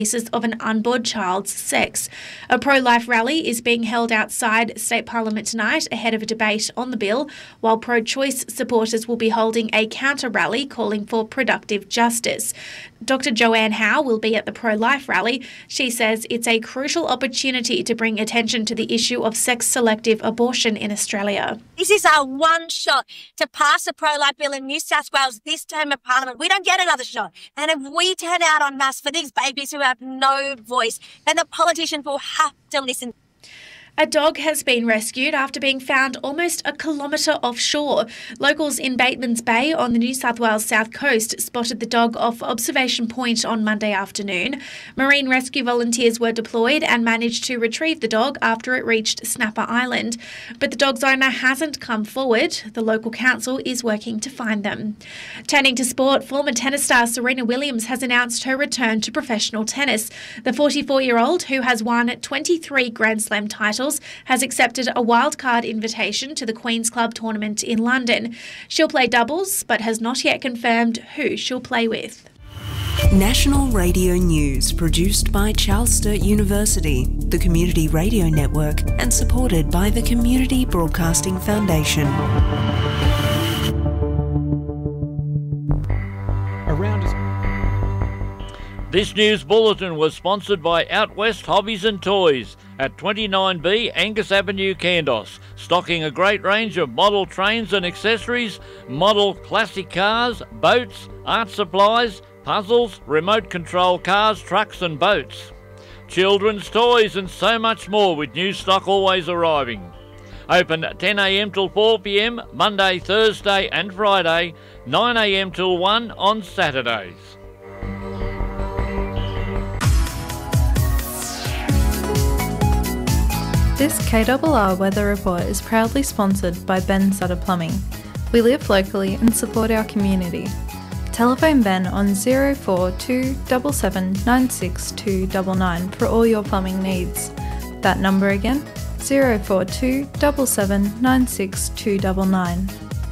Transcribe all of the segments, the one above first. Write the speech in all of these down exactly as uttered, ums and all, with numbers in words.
basis of an unborn child's sex. A pro-life rally is being held outside State Parliament tonight ahead of a debate on the bill, while pro-choice supporters will be holding a counter-rally calling for productive justice. Doctor Joanne Howe will be at the pro-life rally. She says it's a crucial opportunity to bring attention to the issue of sex-selective abortion in Australia. This is our one shot to pass a pro-life bill in New South Wales this term of Parliament. We don't get another shot. And if we turn out en masse for these babies who have no voice, then the politicians will have to listen. A dog has been rescued after being found almost a kilometre offshore. Locals in Batemans Bay on the New South Wales south coast spotted the dog off Observation Point on Monday afternoon. Marine rescue volunteers were deployed and managed to retrieve the dog after it reached Snapper Island. But the dog's owner hasn't come forward. The local council is working to find them. Turning to sport, former tennis star Serena Williams has announced her return to professional tennis. The forty-four-year-old, who has won twenty-three Grand Slam titles, has accepted a wildcard invitation to the Queen's Club tournament in London. She'll play doubles, but has not yet confirmed who she'll play with. National Radio News, produced by Charles Sturt University, the Community Radio Network, and supported by the Community Broadcasting Foundation. Around us. This news bulletin was sponsored by Out West Hobbies and Toys at twenty-nine B Angus Avenue, Kandos, stocking a great range of model trains and accessories, model classic cars, boats, art supplies, puzzles, remote control cars, trucks and boats, children's toys and so much more, with new stock always arriving. Open ten A M till four P M Monday, Thursday and Friday, nine A M till one on Saturdays. This K R R Weather Report is proudly sponsored by Ben Sutter Plumbing. We live locally and support our community. Telephone Ben on zero four two seven seven nine six two nine nine for all your plumbing needs. That number again, zero four two seven seven nine six two nine nine.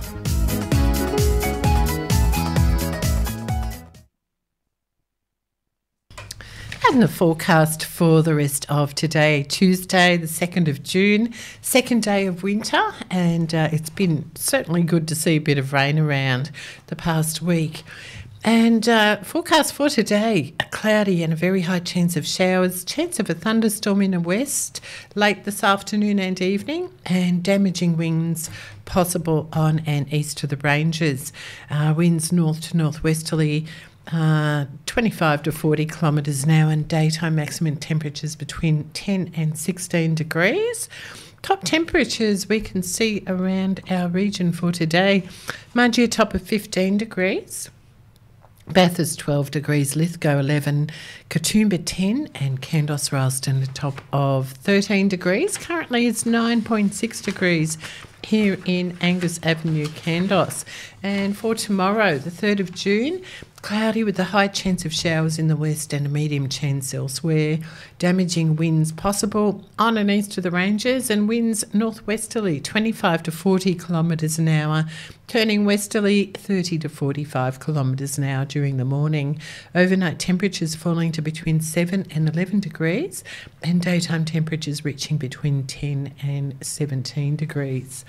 And the forecast for the rest of today, Tuesday, the second of June, second day of winter, and uh, it's been certainly good to see a bit of rain around the past week. And uh, forecast for today, a cloudy and a very high chance of showers, chance of a thunderstorm in the west late this afternoon and evening, and damaging winds possible on and east of the ranges. Uh, winds north to northwesterly, Uh, twenty-five to forty kilometres an hour, and daytime maximum temperatures between ten and sixteen degrees. Top temperatures we can see around our region for today. Mudgee top of fifteen degrees. Bathurst twelve degrees, Lithgow eleven, Katoomba ten, and Kandos Ralston the top of thirteen degrees. Currently it's nine point six degrees here in Angus Avenue, Kandos. And for tomorrow, the third of June, cloudy with a high chance of showers in the west and a medium chance elsewhere. Damaging winds possible on and east of the ranges, and winds northwesterly twenty-five to forty kilometres an hour, turning westerly thirty to forty-five kilometres an hour during the morning. Overnight temperatures falling to between seven and eleven degrees, and daytime temperatures reaching between ten and seventeen degrees.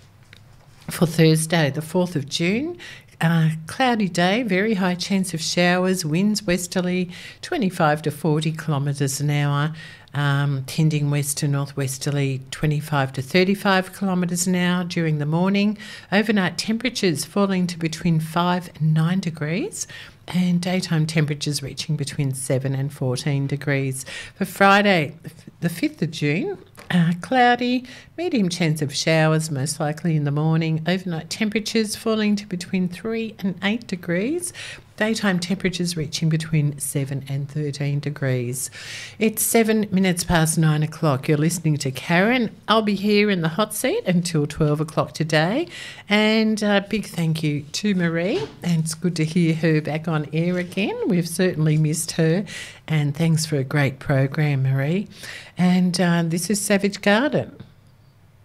For Thursday, the fourth of June, Uh, cloudy day, very high chance of showers, winds westerly twenty-five to forty kilometres an hour, um, tending west to northwesterly twenty-five to thirty-five kilometres an hour during the morning. Overnight temperatures falling to between five and nine degrees, and daytime temperatures reaching between seven and fourteen degrees. For Friday, the fifth of June, uh, cloudy, medium chance of showers, most likely in the morning. Overnight temperatures falling to between three and eight degrees. Daytime temperatures reaching between seven and thirteen degrees. It's seven minutes past nine o'clock. You're listening to Karen. I'll be here in the hot seat until twelve o'clock today. And a big thank you to Marie. And it's good to hear her back on air again. We've certainly missed her. And thanks for a great program, Marie. And uh, this is Savage Garden.